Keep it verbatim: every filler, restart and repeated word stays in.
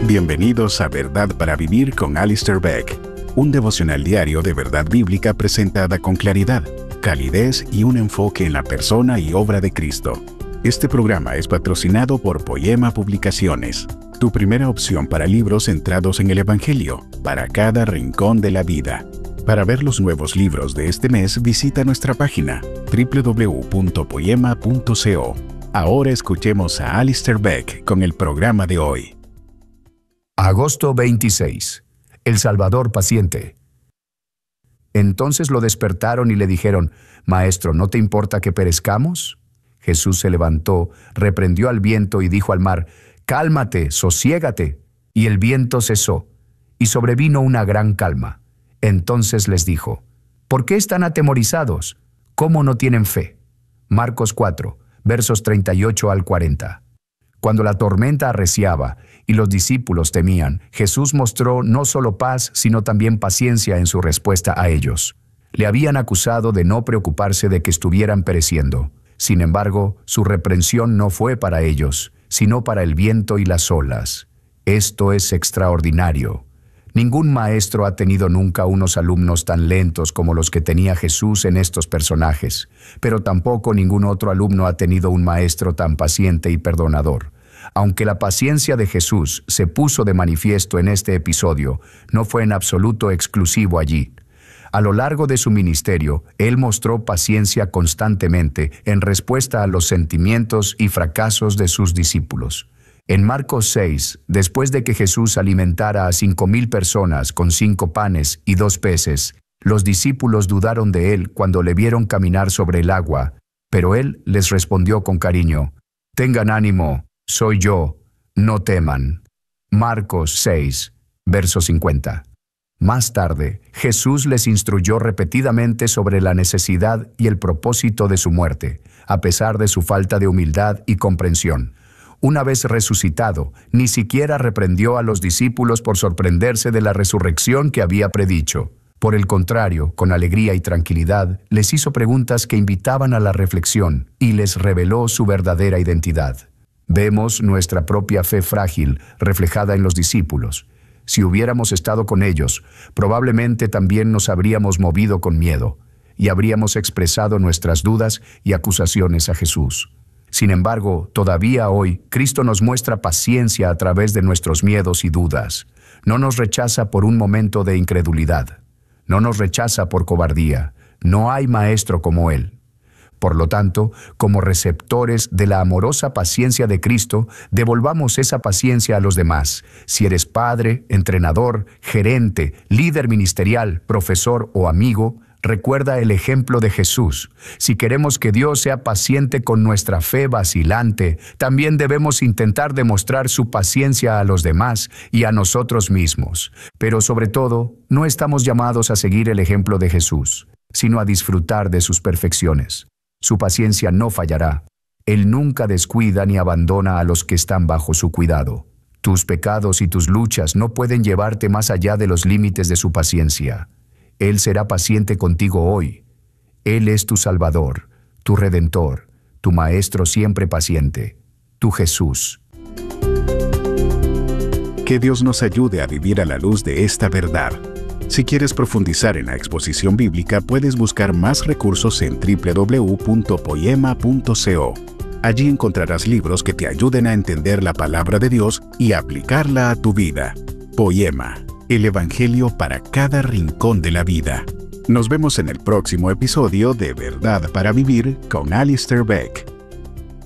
Bienvenidos a Verdad para Vivir con Alistair Begg, un devocional diario de verdad bíblica presentada con claridad, calidez y un enfoque en la persona y obra de Cristo. Este programa es patrocinado por Poema Publicaciones, tu primera opción para libros centrados en el Evangelio, para cada rincón de la vida. Para ver los nuevos libros de este mes, visita nuestra página doble u doble u doble u punto poema punto co. Ahora escuchemos a Alistair Begg con el programa de hoy. Agosto veintiséis. El Salvador paciente. Entonces lo despertaron y le dijeron: «Maestro, ¿no te importa que perezcamos?» Jesús se levantó, reprendió al viento y dijo al mar: «Cálmate, sosiégate». Y el viento cesó, y sobrevino una gran calma. Entonces les dijo: «¿Por qué están atemorizados? ¿Cómo no tienen fe?» Marcos cuatro, versos treinta y ocho al cuarenta. Cuando la tormenta arreciaba y los discípulos temían, Jesús mostró no solo paz, sino también paciencia en su respuesta a ellos. Le habían acusado de no preocuparse de que estuvieran pereciendo. Sin embargo, su reprensión no fue para ellos, sino para el viento y las olas. Esto es extraordinario. Ningún maestro ha tenido nunca unos alumnos tan lentos como los que tenía Jesús en estos personajes, pero tampoco ningún otro alumno ha tenido un maestro tan paciente y perdonador. Aunque la paciencia de Jesús se puso de manifiesto en este episodio, no fue en absoluto exclusivo allí. A lo largo de su ministerio, Él mostró paciencia constantemente en respuesta a los sentimientos y fracasos de sus discípulos. En Marcos seis, después de que Jesús alimentara a cinco mil personas con cinco panes y dos peces, los discípulos dudaron de Él cuando le vieron caminar sobre el agua, pero Él les respondió con cariño: «Tengan ánimo, soy yo, no teman». Marcos seis, verso cincuenta. Más tarde, Jesús les instruyó repetidamente sobre la necesidad y el propósito de su muerte, a pesar de su falta de humildad y comprensión. Una vez resucitado, ni siquiera reprendió a los discípulos por sorprenderse de la resurrección que había predicho. Por el contrario, con alegría y tranquilidad, les hizo preguntas que invitaban a la reflexión y les reveló su verdadera identidad. Vemos nuestra propia fe frágil reflejada en los discípulos. Si hubiéramos estado con ellos, probablemente también nos habríamos movido con miedo y habríamos expresado nuestras dudas y acusaciones a Jesús. Sin embargo, todavía hoy, Cristo nos muestra paciencia a través de nuestros miedos y dudas. No nos rechaza por un momento de incredulidad. No nos rechaza por cobardía. No hay maestro como Él. Por lo tanto, como receptores de la amorosa paciencia de Cristo, devolvamos esa paciencia a los demás. Si eres padre, entrenador, gerente, líder ministerial, profesor o amigo, recuerda el ejemplo de Jesús. Si queremos que Dios sea paciente con nuestra fe vacilante, también debemos intentar demostrar su paciencia a los demás y a nosotros mismos. Pero sobre todo, no estamos llamados a seguir el ejemplo de Jesús, sino a disfrutar de sus perfecciones. Su paciencia no fallará. Él nunca descuida ni abandona a los que están bajo su cuidado. Tus pecados y tus luchas no pueden llevarte más allá de los límites de su paciencia. Él será paciente contigo hoy. Él es tu Salvador, tu Redentor, tu Maestro siempre paciente, tu Jesús. Que Dios nos ayude a vivir a la luz de esta verdad. Si quieres profundizar en la exposición bíblica, puedes buscar más recursos en doble u doble u doble u punto poema punto co. Allí encontrarás libros que te ayuden a entender la palabra de Dios y aplicarla a tu vida. Poema, el Evangelio para cada rincón de la vida. Nos vemos en el próximo episodio de Verdad para Vivir con Alistair Begg.